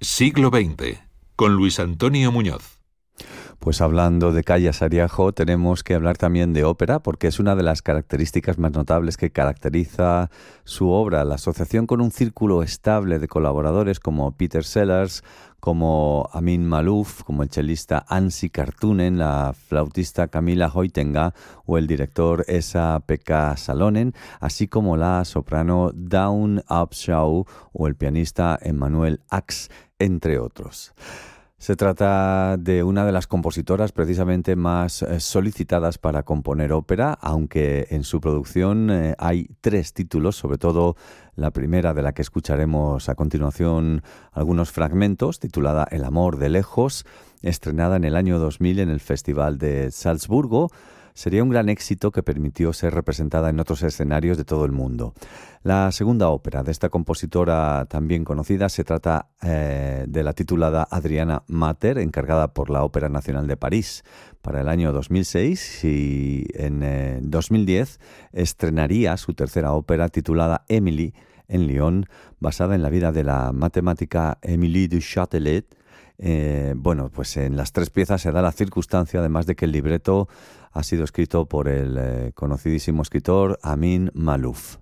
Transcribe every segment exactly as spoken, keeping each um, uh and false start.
Siglo veinte, con Luis Antonio Muñoz. Pues hablando de Callas Ariajo, tenemos que hablar también de ópera, porque es una de las características más notables que caracteriza su obra. La asociación con un círculo estable de colaboradores como Peter Sellars, como Amin Maalouf, como el chelista Anssi Kartunen, la flautista Camila Hoitenga o el director Esa-Pekka Salonen, así como la soprano Dawn Abshaw o el pianista Emmanuel Ax, entre otros. Se trata de una de las compositoras precisamente más eh, solicitadas para componer ópera, aunque en su producción eh, hay tres títulos, sobre todo la primera de la que escucharemos a continuación algunos fragmentos, titulada El amor de lejos, estrenada en el año dos mil en el Festival de Salzburgo. Sería un gran éxito que permitió ser representada en otros escenarios de todo el mundo. La segunda ópera de esta compositora también conocida se trata eh, de la titulada Adriana Mater, encargada por la Ópera Nacional de París para el año dos mil seis, y en eh, dos mil diez estrenaría su tercera ópera titulada Emily en Lyon, basada en la vida de la matemática Émilie du Châtelet. Eh, bueno, pues en las tres piezas se da la circunstancia, además de que el libreto ha sido escrito por el eh, conocidísimo escritor Amin Maalouf.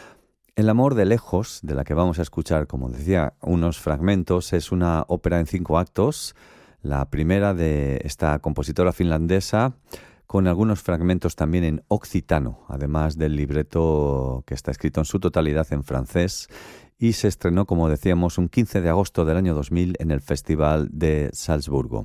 El amor de lejos, de la que vamos a escuchar, como decía, unos fragmentos, es una ópera en cinco actos, la primera de esta compositora finlandesa, con algunos fragmentos también en occitano, además del libreto que está escrito en su totalidad en francés, y se estrenó, como decíamos, un quince de agosto del año dos mil en el Festival de Salzburgo.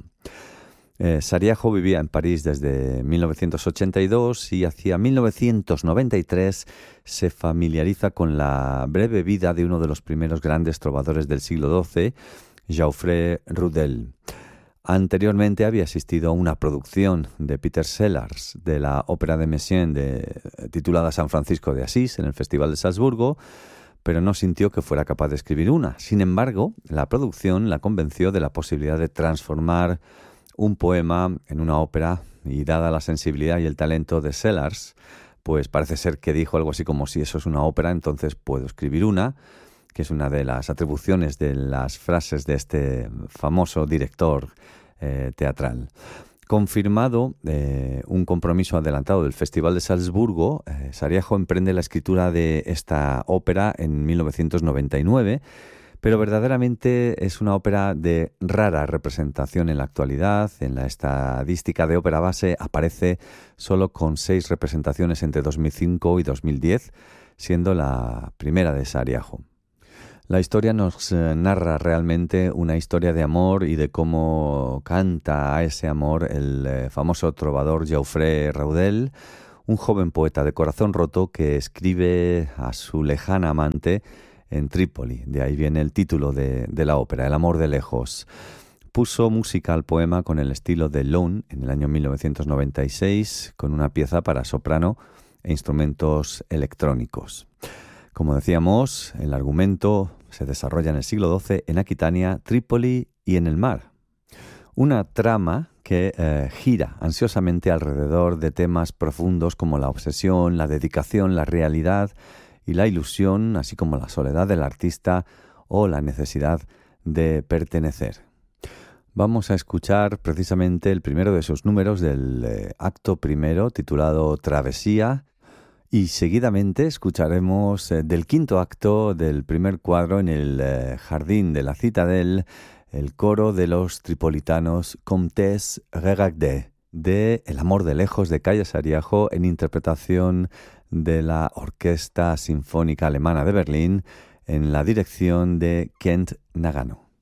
Eh, Sariajo vivía en París desde mil novecientos ochenta y dos y hacia mil novecientos noventa y tres se familiariza con la breve vida de uno de los primeros grandes trovadores del siglo doce, Geoffrey Rudel. Anteriormente había asistido a una producción de Peter Sellars de la ópera de Messiaen de, titulada San Francisco de Asís en el Festival de Salzburgo, pero no sintió que fuera capaz de escribir una. Sin embargo, la producción la convenció de la posibilidad de transformar un poema en una ópera, y dada la sensibilidad y el talento de Sellars, pues parece ser que dijo algo así como: si eso es una ópera, entonces puedo escribir una, que es una de las atribuciones de las frases de este famoso director eh, teatral. Confirmado eh, un compromiso adelantado del Festival de Salzburgo, eh, Sariajo emprende la escritura de esta ópera en mil novecientos noventa y nueve, pero verdaderamente es una ópera de rara representación en la actualidad. En la estadística de ópera base aparece solo con seis representaciones entre dos mil cinco y dos mil diez, siendo la primera de Sariajo. La historia nos eh, narra realmente una historia de amor y de cómo canta a ese amor el eh, famoso trovador Geoffrey Rudel, un joven poeta de corazón roto que escribe a su lejana amante en Trípoli. De ahí viene el título de, de la ópera, El amor de lejos. Puso música al poema con el estilo de Lone en el año mil novecientos noventa y seis, con una pieza para soprano e instrumentos electrónicos. Como decíamos, el argumento se desarrolla en el siglo doce en Aquitania, Trípoli y en el mar. Una trama que eh, gira ansiosamente alrededor de temas profundos como la obsesión, la dedicación, la realidad y la ilusión, así como la soledad del artista o la necesidad de pertenecer. Vamos a escuchar precisamente el primero de sus números del eh, acto primero, titulado Travesía, y seguidamente escucharemos eh, del quinto acto del primer cuadro en el eh, jardín de la Citadel, el coro de los tripolitanos Comtesse Regardé, de El amor de lejos de Callas Ariajo, en interpretación de la Orquesta Sinfónica Alemana de Berlín, en la dirección de Kent Nagano.